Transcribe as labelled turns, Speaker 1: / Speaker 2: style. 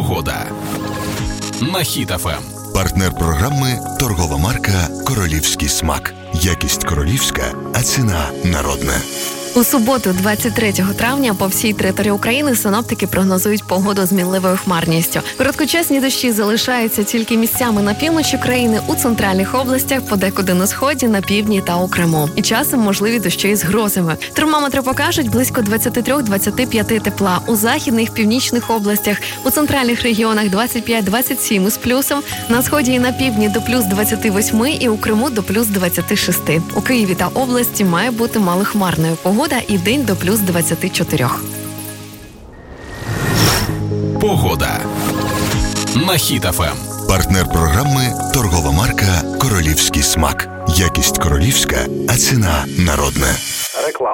Speaker 1: Погода на Хіт ФМ.
Speaker 2: Партнер програми – торгова марка «Королівський смак». Якість королівська, а ціна народна.
Speaker 3: У суботу, 23 травня, по всій території України синоптики прогнозують погоду з мінливою хмарністю. Короткочасні дощі залишаються тільки місцями на півночі країни, у центральних областях, подекуди на сході, на півдні та у Криму. І часом можливі дощі з грозами. Термометри покажуть близько 23-25 тепла. У західних, північних областях, у центральних регіонах 25-27 з плюсом, на сході і на півдні до плюс 28 і у Криму до плюс 26. У Києві та області має бути малохмарною погода і вдень до плюс 24.
Speaker 1: Погода на Хіт ФМ.
Speaker 2: Партнер програми – торгова марка «Королівський смак». Якість королівська, а ціна народна.
Speaker 4: Реклама.